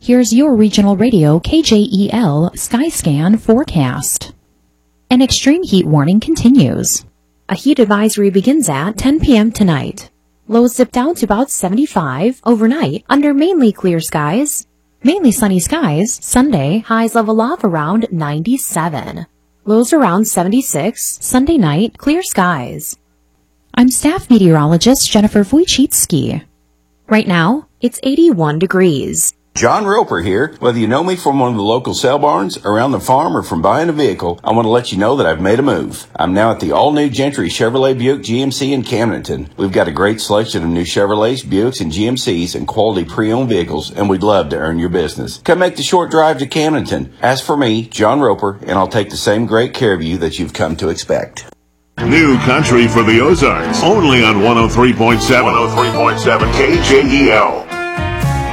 Here's your regional radio KJEL Skyscan forecast. An extreme heat warning continues. A heat advisory begins at 10 p.m. tonight. Lows dip down to about 75 overnight under mainly clear skies. Mainly sunny skies. Sunday, highs level off around 97. Lows around 76. Sunday night, clear skies. I'm staff meteorologist Jennifer Wojcicki. Right now, it's 81 degrees. John Roper here. Whether you know me from one of the local sale barns, around the farm, or from buying a vehicle, I want to let you know that I've made a move. I'm now at the all-new Gentry Chevrolet Buick GMC in Camdenton. We've got a great selection of new Chevrolets, Buicks, and GMCs and quality pre-owned vehicles, and we'd love to earn your business. Come make the short drive to Camdenton. Ask for me, John Roper, and I'll take the same great care of you that you've come to expect. New country for the Ozarks, only on 103.7 KJEL.